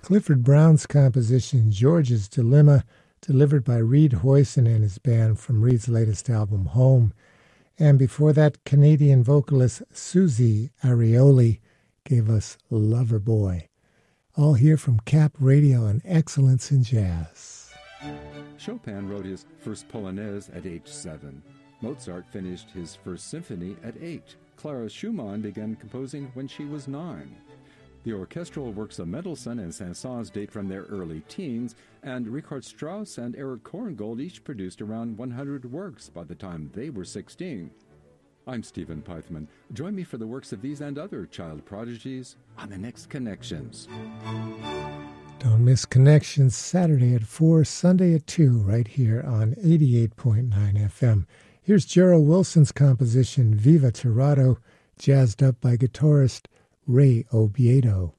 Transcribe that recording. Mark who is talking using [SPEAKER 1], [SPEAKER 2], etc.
[SPEAKER 1] Clifford Brown's composition, George's Dilemma, delivered by Reed Hoyson and his band from Reed's latest album, Home. And before that, Canadian vocalist Susie Arioli gave us Lover Boy. All here from Cap Radio and Excellence in Jazz.
[SPEAKER 2] Chopin wrote his first Polonaise at age 7. Mozart finished his first symphony at 8. Clara Schumann began composing when she was 9. The orchestral works of Mendelssohn and Saint-Saëns date from their early teens, and Richard Strauss and Erich Korngold each produced around 100 works by the time they were 16. I'm Stephen Pythman. Join me for the works of these and other child prodigies on the next Connections.
[SPEAKER 1] Don't miss Connections, Saturday at 4, Sunday at 2, right here on 88.9 FM. Here's Gerald Wilson's composition, Viva Tirado, jazzed up by guitarist Ray Obiedo.